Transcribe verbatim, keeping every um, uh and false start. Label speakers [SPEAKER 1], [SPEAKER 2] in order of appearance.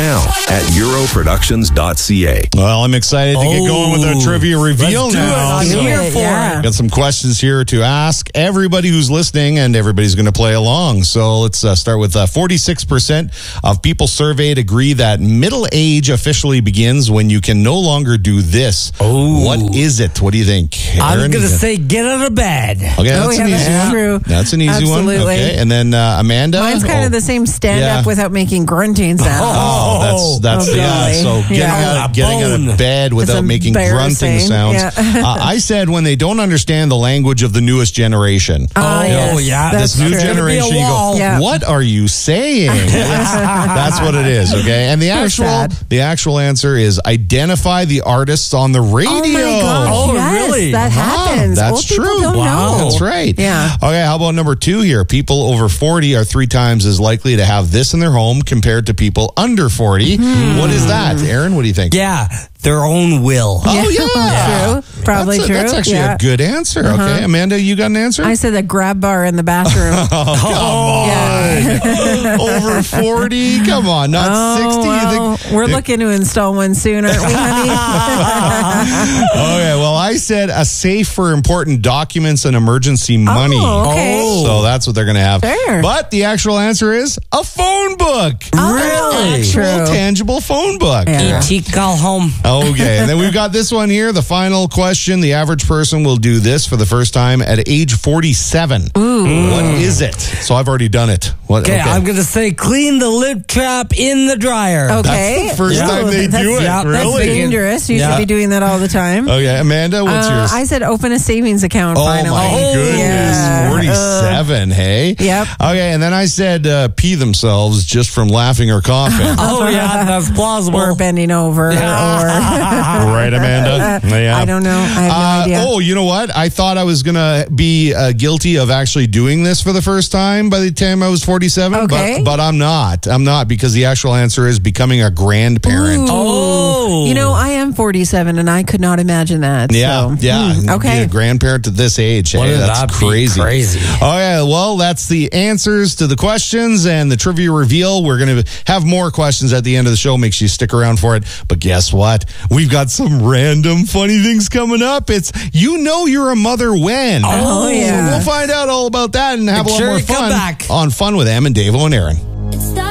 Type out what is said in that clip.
[SPEAKER 1] now at euro productions dot c a.
[SPEAKER 2] Well, I'm excited to get going with our trivia reveal
[SPEAKER 3] Let's do
[SPEAKER 2] now.
[SPEAKER 3] it. I'm
[SPEAKER 2] So,
[SPEAKER 3] here for
[SPEAKER 4] yeah.
[SPEAKER 3] it.
[SPEAKER 2] got some questions here to ask everybody who's listening, and everybody's going to play along. So let's uh, start with uh, forty-six percent of people surveyed agree that middle age officially begins when you can no longer do this.
[SPEAKER 3] Oh.
[SPEAKER 2] What is it? What do you think?
[SPEAKER 3] I'm
[SPEAKER 2] Aaron?
[SPEAKER 3] going to say get out of bed.
[SPEAKER 2] Okay,
[SPEAKER 4] Oh,
[SPEAKER 2] that's
[SPEAKER 4] yeah,
[SPEAKER 2] an easy
[SPEAKER 4] that's
[SPEAKER 2] one.
[SPEAKER 4] true.
[SPEAKER 2] That's an easy one.
[SPEAKER 4] Absolutely.
[SPEAKER 2] Okay, and then uh, Amanda?
[SPEAKER 4] Mine's kind
[SPEAKER 2] Oh.
[SPEAKER 4] of the same stand
[SPEAKER 2] Yeah.
[SPEAKER 4] up without making grunting sounds.
[SPEAKER 2] Oh, that's that's
[SPEAKER 4] Oh,
[SPEAKER 2] yeah.
[SPEAKER 4] golly.
[SPEAKER 2] So getting,
[SPEAKER 4] Yeah.
[SPEAKER 2] out, getting out of
[SPEAKER 3] Bone.
[SPEAKER 2] bed without
[SPEAKER 4] It's
[SPEAKER 2] making grunting
[SPEAKER 4] embarrassing.
[SPEAKER 2] sounds.
[SPEAKER 4] Yeah.
[SPEAKER 2] uh, I said when they don't understand the language of the newest generation.
[SPEAKER 4] Ah,
[SPEAKER 3] Oh,
[SPEAKER 4] yes,
[SPEAKER 3] yeah.
[SPEAKER 4] that's
[SPEAKER 2] This new
[SPEAKER 4] true.
[SPEAKER 2] generation, you go,
[SPEAKER 3] wall.
[SPEAKER 4] Yeah.
[SPEAKER 2] what are you saying? that's, that's what it is. Okay, and the
[SPEAKER 4] So
[SPEAKER 2] actual
[SPEAKER 4] sad.
[SPEAKER 2] the actual answer is identify the artists on the radio.
[SPEAKER 4] Oh my gosh!
[SPEAKER 3] Oh,
[SPEAKER 4] yes,
[SPEAKER 3] really?
[SPEAKER 4] That
[SPEAKER 2] Wow,
[SPEAKER 4] happens.
[SPEAKER 2] that's
[SPEAKER 4] Old people
[SPEAKER 2] true.
[SPEAKER 4] Don't
[SPEAKER 3] Wow.
[SPEAKER 4] know.
[SPEAKER 2] That's right.
[SPEAKER 4] Yeah.
[SPEAKER 2] Okay, how about number two here? People over forty are three times as likely to have this in their home compared to people under forty.
[SPEAKER 4] Hmm.
[SPEAKER 2] What is that? Aaron, what do you think?
[SPEAKER 3] Yeah, their own will.
[SPEAKER 2] Oh, yeah.
[SPEAKER 4] True. Probably
[SPEAKER 2] that's a-
[SPEAKER 4] true.
[SPEAKER 2] That's actually
[SPEAKER 4] yeah.
[SPEAKER 2] a good answer. Okay, Amanda, you got an answer?
[SPEAKER 4] I said the grab bar in the bathroom.
[SPEAKER 2] oh, come on.
[SPEAKER 4] Yeah.
[SPEAKER 2] Over forty? Come on, not
[SPEAKER 4] Oh,
[SPEAKER 2] sixty.
[SPEAKER 4] well,
[SPEAKER 2] You think?
[SPEAKER 4] we're looking to install one soon, aren't we, honey?
[SPEAKER 2] Okay, well, I said a safe for important documents and emergency money.
[SPEAKER 4] Oh, okay.
[SPEAKER 2] So that's what they're going to have.
[SPEAKER 4] Fair.
[SPEAKER 2] But the actual answer is a phone book.
[SPEAKER 4] Oh,
[SPEAKER 3] Really?
[SPEAKER 2] Actual
[SPEAKER 4] True.
[SPEAKER 2] tangible phone book.
[SPEAKER 4] Yeah.
[SPEAKER 3] E T call home.
[SPEAKER 2] Okay, and then we've got this one here. The final question. The average person will do this for the first time at age forty-seven.
[SPEAKER 4] Ooh.
[SPEAKER 2] What is it? So I've already done it. What?
[SPEAKER 3] Okay, I'm going to say clean the lip trap in the dryer.
[SPEAKER 4] Okay.
[SPEAKER 2] That's the first
[SPEAKER 4] Ooh,
[SPEAKER 2] time they
[SPEAKER 4] that's-
[SPEAKER 2] do it.
[SPEAKER 3] Yeah,
[SPEAKER 4] That's
[SPEAKER 2] really?
[SPEAKER 4] dangerous. You
[SPEAKER 3] Yeah.
[SPEAKER 4] should be doing that all the time.
[SPEAKER 2] Okay, Amanda, what's
[SPEAKER 4] Uh,
[SPEAKER 2] yours?
[SPEAKER 4] I said open a savings account
[SPEAKER 2] Oh
[SPEAKER 4] finally.
[SPEAKER 2] my goodness,
[SPEAKER 4] Yeah.
[SPEAKER 2] forty-seven, hey?
[SPEAKER 4] Yep.
[SPEAKER 2] Okay, and then I said uh, pee themselves just from laughing or coughing.
[SPEAKER 3] Oh, yeah, that's plausible.
[SPEAKER 4] Or bending over. Or
[SPEAKER 2] Right, Amanda? Yeah.
[SPEAKER 4] I don't know. I have no
[SPEAKER 2] Uh,
[SPEAKER 4] idea.
[SPEAKER 2] oh, you know what? I thought I was going to be uh, guilty of actually doing this for the first time by the time I was forty-seven,
[SPEAKER 4] Okay.
[SPEAKER 2] but, but I'm not. I'm not because the actual answer is becoming a grandparent.
[SPEAKER 4] Ooh.
[SPEAKER 3] Oh.
[SPEAKER 4] You know, I am forty-seven and I could not imagine that.
[SPEAKER 2] Yeah,
[SPEAKER 4] so,
[SPEAKER 2] yeah.
[SPEAKER 4] hmm, okay.
[SPEAKER 2] Be a grandparent at this age.
[SPEAKER 3] Wouldn't
[SPEAKER 2] Hey, that's
[SPEAKER 3] that be
[SPEAKER 2] crazy.
[SPEAKER 3] crazy?
[SPEAKER 2] Oh, yeah. Well, that's the answers to the questions and the trivia reveal. We're going to have more questions at the end of the show. Make sure you stick around for it. But guess what? We've got some random funny things coming up. It's You Know You're a Mother When.
[SPEAKER 4] Oh, yeah.
[SPEAKER 2] We'll find out all about that and have
[SPEAKER 3] Make
[SPEAKER 2] a lot
[SPEAKER 3] sure
[SPEAKER 2] more
[SPEAKER 3] you come
[SPEAKER 2] fun
[SPEAKER 3] back.
[SPEAKER 2] on Fun with Em and Dave and Aaron.
[SPEAKER 5] It's the